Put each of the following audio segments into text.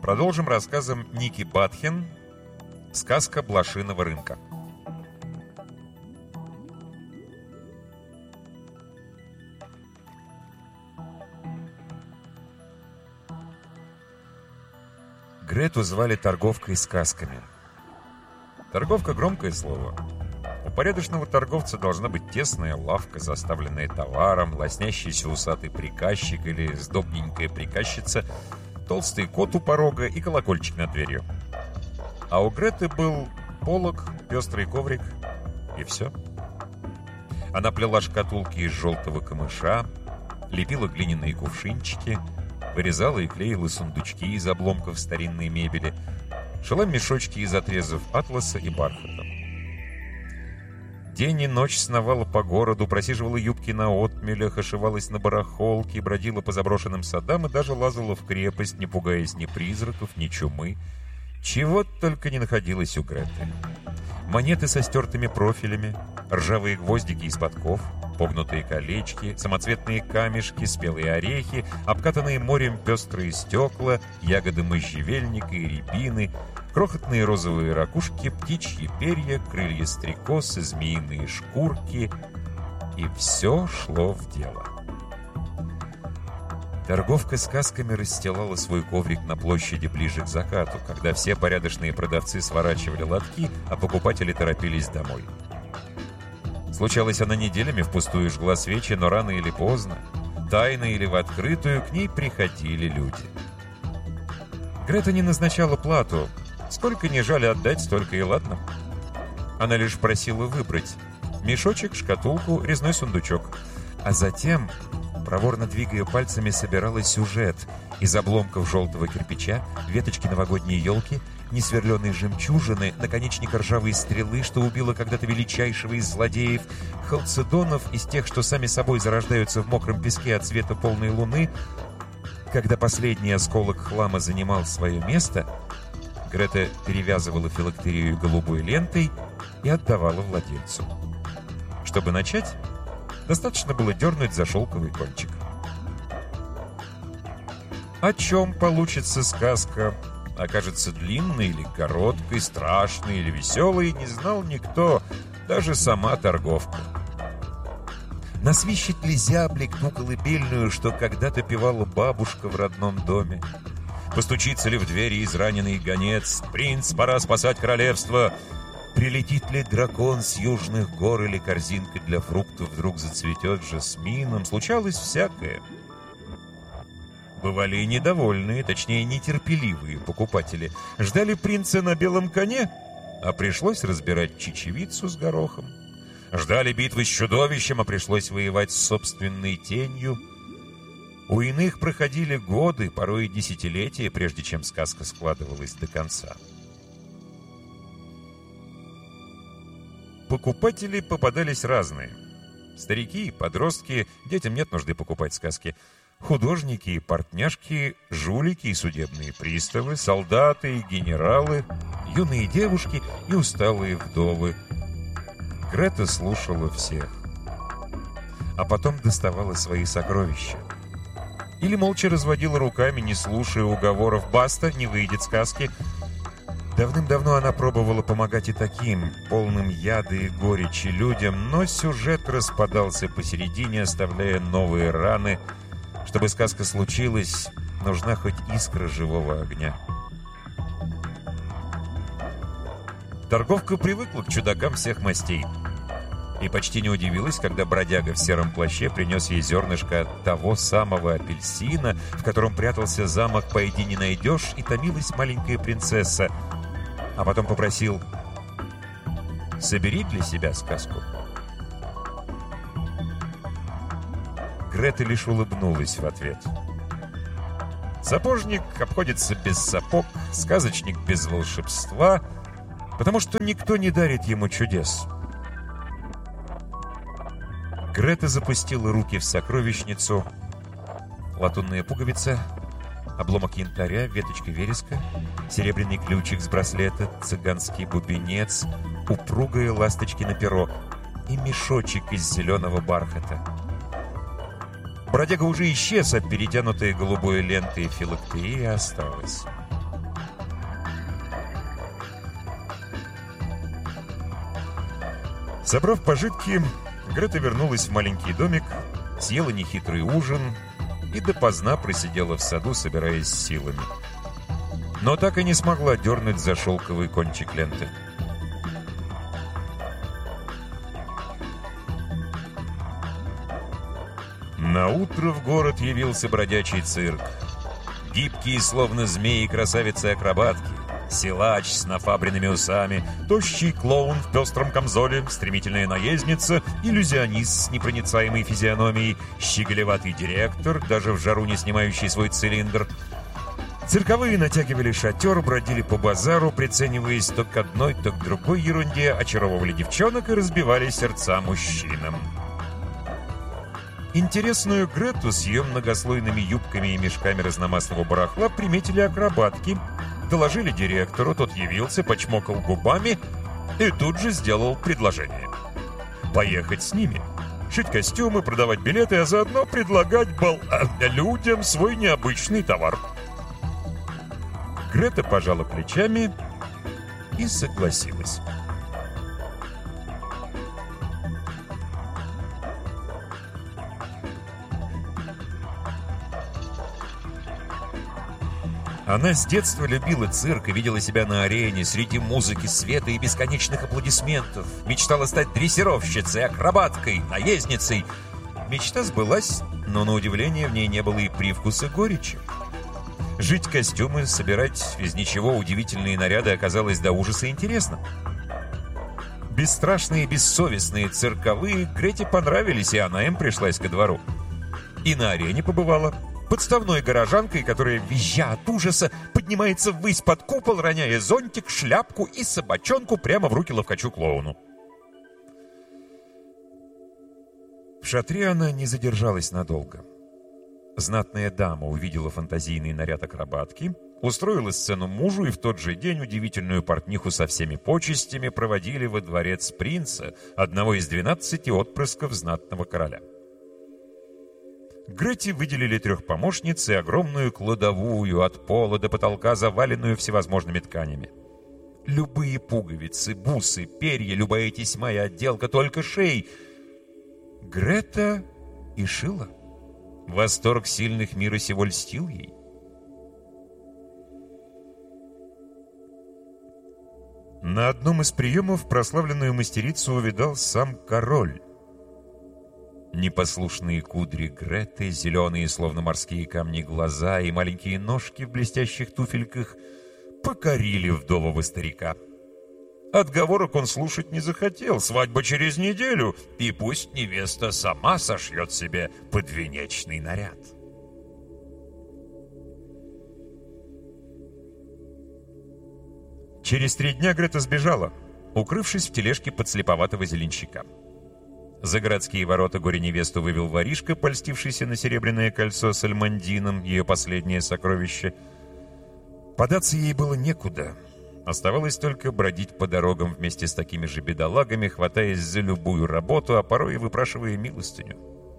продолжим рассказом Ники Батхен «Сказка блошиного рынка». Грету звали торговкой сказками. Торговка — громкое слово. У порядочного торговца должна быть тесная лавка, заставленная товаром, лоснящийся усатый приказчик или сдобненькая приказчица, толстый кот у порога и колокольчик над дверью. А у Греты был полог, пестрый коврик и все. Она плела шкатулки из желтого камыша, лепила глиняные кувшинчики, вырезала и клеила сундучки из обломков старинной мебели, шила мешочки из отрезов атласа и бархата. День и ночь сновала по городу, просиживала юбки на отмелях, ошивалась на барахолке, бродила по заброшенным садам и даже лазала в крепость, не пугаясь ни призраков, ни чумы. Чего только не находилось у Греты. Монеты со стертыми профилями, ржавые гвоздики из подков, погнутые колечки, самоцветные камешки, спелые орехи, обкатанные морем пестрые стекла, ягоды можжевельника и рябины, крохотные розовые ракушки, птичьи перья, крылья стрекоз, змеиные шкурки. И все шло в дело. Торговка сказками расстилала свой коврик на площади ближе к закату, когда все порядочные продавцы сворачивали лотки, а покупатели торопились домой. Случалось, она неделями впустую жгла свечи, но рано или поздно, тайно или в открытую, к ней приходили люди. Грета не назначала плату. Сколько не жаль отдать, столько и ладно. Она лишь просила выбрать мешочек, шкатулку, резной сундучок. А затем, проворно двигая пальцами, собирала сюжет из обломков желтого кирпича, веточки новогодней елки, несверленной жемчужины, наконечника ржавой стрелы, что убила когда-то величайшего из злодеев, халцедонов из тех, что сами собой зарождаются в мокром песке от света полной луны. Когда последний осколок хлама занимал свое место, Грета перевязывала филактерию голубой лентой и отдавала владельцу. Чтобы начать, достаточно было дернуть за шелковый кончик. О чем получится сказка, окажется длинной или короткой, страшной или веселой, не знал никто, даже сама торговка. Насвищет ли зяблик ту колыбельную, что когда-то певала бабушка в родном доме? Постучится ли в двери израненный гонец? «Принц, пора спасать королевство!» Прилетит ли дракон с южных гор, или корзинка для фруктов вдруг зацветет жасмином? Случалось всякое. Бывали и недовольные, точнее нетерпеливые покупатели. Ждали принца на белом коне, а пришлось разбирать чечевицу с горохом. Ждали битвы с чудовищем, а пришлось воевать с собственной тенью. У иных проходили годы, порой и десятилетия, прежде чем сказка складывалась до конца. Покупатели попадались разные. Старики, подростки, детям нет нужды покупать сказки. Художники и портняшки, жулики и судебные приставы, солдаты и генералы, юные девушки и усталые вдовы. Грета слушала всех. А потом доставала свои сокровища. Или молча разводила руками, не слушая уговоров. «Баста, не выйдет сказки». Давным-давно она пробовала помогать и таким, полным яда и горечи людям, но сюжет распадался посередине, оставляя новые раны. Чтобы сказка случилась, нужна хоть искра живого огня. Торговка привыкла к чудакам всех мастей и почти не удивилась, когда бродяга в сером плаще принес ей зернышко от того самого апельсина, в котором прятался замок «Пойди не найдешь», и томилась маленькая принцесса. А потом попросил: «Собери для себя сказку». Грета лишь улыбнулась в ответ. Сапожник обходится без сапог, сказочник без волшебства, потому что никто не дарит ему чудес. Грета запустила руки в сокровищницу. Латунная пуговица, обломок янтаря, веточка вереска, серебряный ключик с браслета, цыганский бубенец, упругое ласточкино перо и мешочек из зеленого бархата. Бродяга уже исчез, а перетянутая голубой лентой филактерия осталась. Собрав пожитки, Грета вернулась в маленький домик, съела нехитрый ужин и допоздна просидела в саду, собираясь силами. Но так и не смогла дернуть за шелковый кончик ленты. Наутро в город явился бродячий цирк. Гибкие, словно змеи, красавицы-акробатки, силач с нафабренными усами, тощий клоун в пестром камзоле, стремительная наездница, иллюзионист с непроницаемой физиономией, щеголеватый директор, даже в жару не снимающий свой цилиндр. Цирковые натягивали шатер, бродили по базару, прицениваясь то к одной, то к другой ерунде, очаровывали девчонок и разбивали сердца мужчинам. Интересную Грету с ее многослойными юбками и мешками разномастного барахла приметили акробатки, доложили директору, тот явился, почмокал губами и тут же сделал предложение. Поехать с ними, шить костюмы, продавать билеты, а заодно предлагать людям свой необычный товар. Грета пожала плечами и согласилась. Она с детства любила цирк и видела себя на арене среди музыки, света и бесконечных аплодисментов. Мечтала стать дрессировщицей, акробаткой, наездницей. Мечта сбылась, но на удивление в ней не было и привкуса горечи. Шить костюмы, собирать из ничего удивительные наряды оказалось до ужаса интересно. Бесстрашные и бессовестные цирковые Грете понравились, и она им пришлась ко двору. И на арене побывала подставной горожанкой, которая, визжа от ужаса, поднимается ввысь под купол, роняя зонтик, шляпку и собачонку прямо в руки ловкачу-клоуну. В шатре она не задержалась надолго. Знатная дама увидела фантазийный наряд акробатки, устроила сцену мужу, и в тот же день удивительную портниху со всеми почестями проводили во дворец принца, одного из 12 отпрысков знатного короля. Грете выделили 3 помощниц и огромную кладовую от пола до потолка, заваленную всевозможными тканями. Любые пуговицы, бусы, перья, любая тесьма и отделка, только шей. Грета и шила. Восторг сильных мира сего льстил ей. На одном из приемов прославленную мастерицу увидал сам король. Непослушные кудри Греты, зеленые, словно морские камни, глаза и маленькие ножки в блестящих туфельках покорили вдового старика. Отговорок он слушать не захотел. Свадьба через неделю, и пусть невеста сама сошьет себе подвенечный наряд. Через 3 дня Грета сбежала, укрывшись в тележке подслеповатого зеленщика. За городские ворота горе-невесту вывел воришка, польстившийся на серебряное кольцо с альмандином, ее последнее сокровище. Податься ей было некуда. Оставалось только бродить по дорогам вместе с такими же бедолагами, хватаясь за любую работу, а порой и выпрашивая милостыню.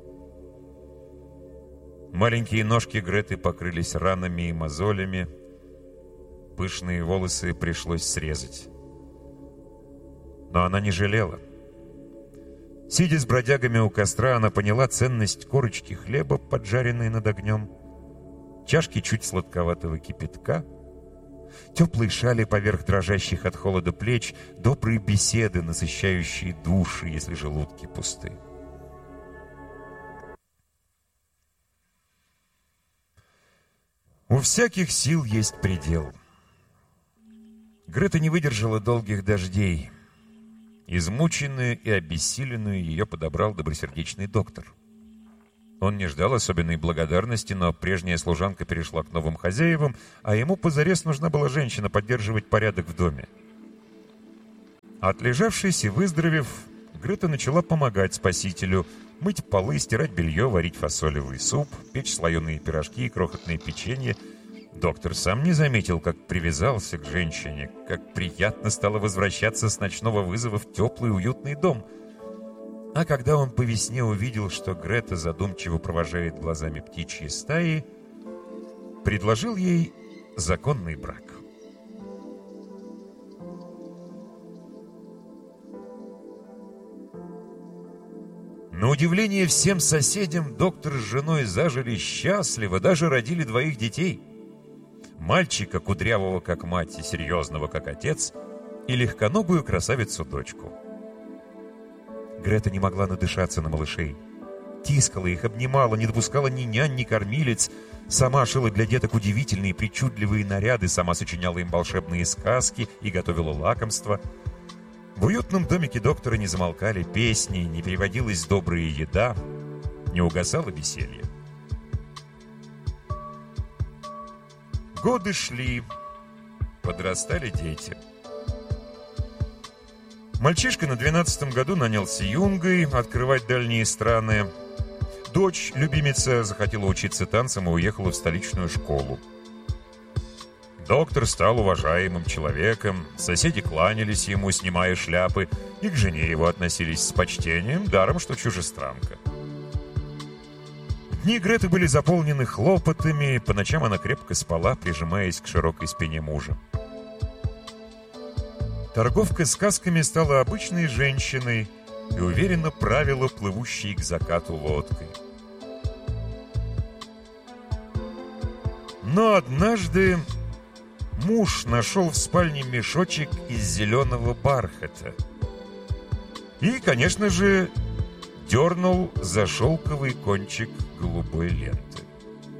Маленькие ножки Греты покрылись ранами и мозолями. Пышные волосы пришлось срезать. Но она не жалела. Сидя с бродягами у костра, она поняла ценность корочки хлеба, поджаренной над огнем, чашки чуть сладковатого кипятка, теплые шали поверх дрожащих от холода плеч, добрые беседы, насыщающие души, если желудки пусты. У всяких сил есть предел. Грета не выдержала долгих дождей. Измученную и обессиленную ее подобрал добросердечный доктор. Он не ждал особенной благодарности, но прежняя служанка перешла к новым хозяевам, а ему позарез нужна была женщина поддерживать порядок в доме. Отлежавшись и выздоровев, Грета начала помогать спасителю, мыть полы, стирать белье, варить фасолевый суп, печь слоеные пирожки и крохотные печенье. Доктор сам не заметил, как привязался к женщине, как приятно стало возвращаться с ночного вызова в теплый уютный дом. А когда он по весне увидел, что Грета задумчиво провожает глазами птичьи стаи, предложил ей законный брак. На удивление всем соседям, доктор с женой зажили счастливо, даже родили 2 детей. Мальчика, кудрявого как мать и серьезного как отец, и легконогую красавицу-дочку. Грета не могла надышаться на малышей. Тискала их, обнимала, не допускала ни нянь, ни кормилец. Сама шила для деток удивительные причудливые наряды, сама сочиняла им волшебные сказки и готовила лакомства. В уютном домике доктора не замолкали песни, не переводилась добрая еда, не угасало веселье. Годы шли, подрастали дети. Мальчишка на 12-м году нанялся юнгой открывать дальние страны. Дочь, любимица, захотела учиться танцам и уехала в столичную школу. Доктор стал уважаемым человеком, соседи кланялись ему, снимая шляпы, и к жене его относились с почтением, даром что чужестранка. Дни Греты были заполнены хлопотами, по ночам она крепко спала, прижимаясь к широкой спине мужа. Торговка сказками стала обычной женщиной и уверенно правила плывущей к закату лодкой. Но однажды муж нашел в спальне мешочек из зеленого бархата и, конечно же, дернул за шелковый кончик голубой ленты.